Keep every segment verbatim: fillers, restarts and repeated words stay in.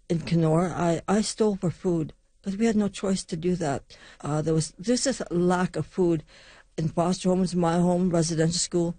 in Kenora, I, I stole for food because we had no choice to do that. Uh, there was there's just a lack of food in foster homes, my home, residential school.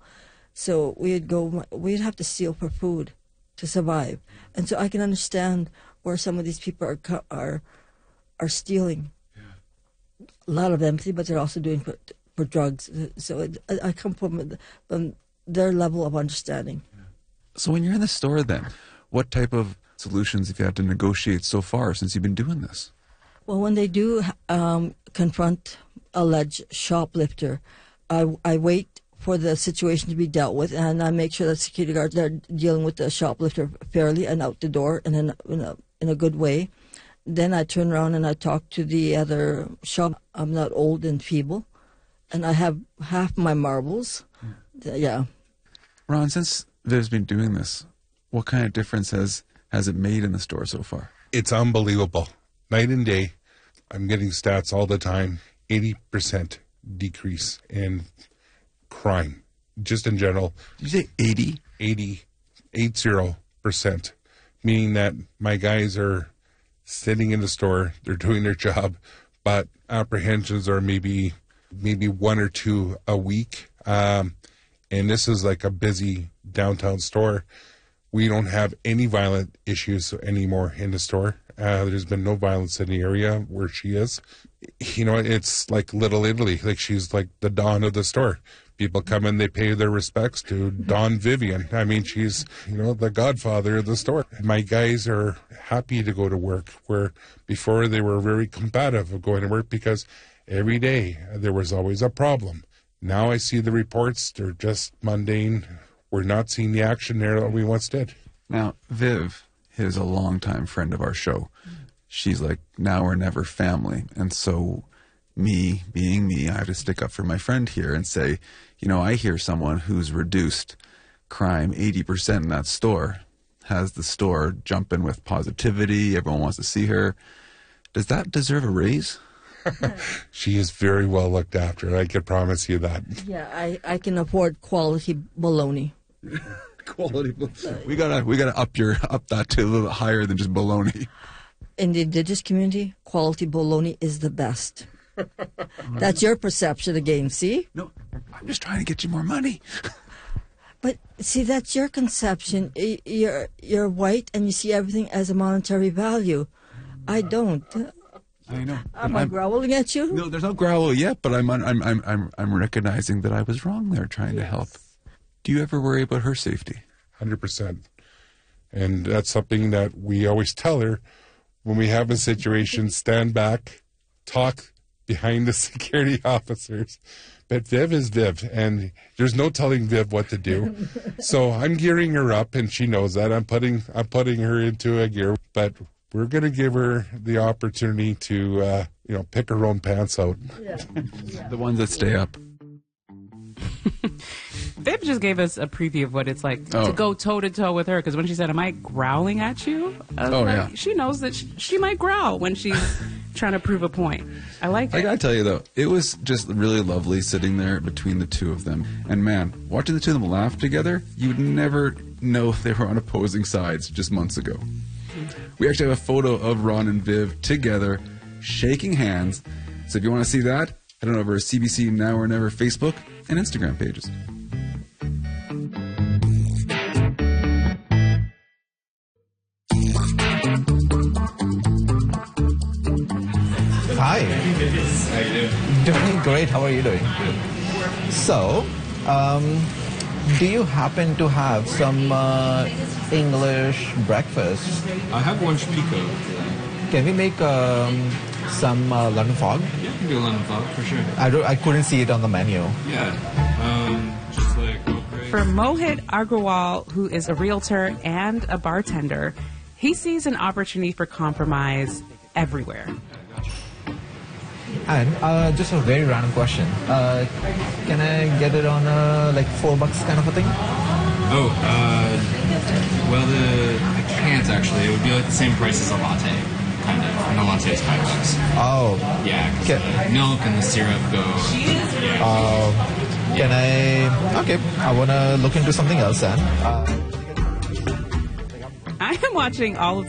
So we'd go, we'd have to steal for food to survive. And so I can understand where some of these people are are are stealing. Yeah. A lot of empathy, but they're also doing for, for drugs. So it, I come from, from their level of understanding. Yeah. So when you're in the store then, what type of solutions have you had to negotiate so far since you've been doing this? Well, when they do um, confront alleged shoplifter, I, I wait for the situation to be dealt with, and I make sure that security guards are dealing with the shoplifter fairly and out the door and in a, in a, in a good way. Then I turn around and I talk to the other shop. I'm not old and feeble, and I have half my marbles. Yeah. yeah. Ron, since Viv's been doing this, what kind of difference has, has it made in the store so far? It's unbelievable. Night and day, I'm getting stats all the time. eighty percent decrease in crime, just in general. Did you say eighty? eighty, eighty percent, meaning that my guys are sitting in the store, they're doing their job, but apprehensions are maybe maybe one or two a week. Um, and this is like a busy downtown store. We don't have any violent issues anymore in the store. Uh, there's been no violence in the area where she is. You know, it's like Little Italy. Like, she's like the Dawn of the store. People come in, they pay their respects to Dawn Vivian. I mean, she's, you know, the godfather of the store. My guys are happy to go to work, where before they were very combative of going to work because every day there was always a problem. Now I see the reports, they're just mundane. We're not seeing the action there that we once did. Now, Viv is a longtime friend of our show. She's like, now or never family. And so me, being me, I have to stick up for my friend here and say, you know, I hear someone who's reduced crime eighty percent in that store, has the store jumping with positivity, everyone wants to see her. Does that deserve a raise? She is very well looked after, I can promise you that. Yeah, I, I can afford quality bologna. Quality bologna. We gotta we gotta up your up that to a little bit higher than just bologna. In the indigenous community, quality bologna is the best. That's your perception again, see? No, I'm just trying to get you more money. But see, that's your conception. You're you're white and you see everything as a monetary value. I don't. I know. Am I growling at you? No, there's no growl yet, but I'm I'm I'm I'm I'm recognizing that I was wrong there, trying yes. to help. Do you ever worry about her safety? one hundred percent. And that's something that we always tell her when we have a situation, stand back, talk behind the security officers. But Viv is Viv, and there's no telling Viv what to do. So I'm gearing her up, and she knows that. I'm putting I'm putting her into a gear, but we're going to give her the opportunity to, uh, you know, pick her own pants out. Yeah. Yeah. The ones that stay up. Viv just gave us a preview of what it's like oh. to go toe-to-toe with her, because when she said, am I growling at you? I was oh, like, yeah. She knows that she, she might growl when she's trying to prove a point. I like it. I gotta tell you, though, it was just really lovely sitting there between the two of them. And, man, watching the two of them laugh together, you would never know if they were on opposing sides just months ago. We actually have a photo of Ron and Viv together, shaking hands. So if you want to see that, head on over to C B C Now or Never Facebook and Instagram pages. Hi. How you doing? Doing great. How are you doing? Good. So, um, do you happen to have some uh, English breakfast? I have lunch pico. Can we make um, some uh, London fog? Yeah, you can do a London fog for sure. I, don't, I couldn't see it on the menu. Yeah. Um, just like oat brain. For Mohit Agrawal, who is a realtor and a bartender, he sees an opportunity for compromise everywhere. And uh, just a very random question. Uh, can I get it on uh, like four bucks kind of a thing? Oh, uh, well, the I can't actually. It would be like the same price as a latte, kind of. And a latte is five bucks. Oh. Yeah, because Okay. the milk and the syrup go. Yeah. Uh, can I? Okay, I wanna look into something else then. Uh, I am watching all of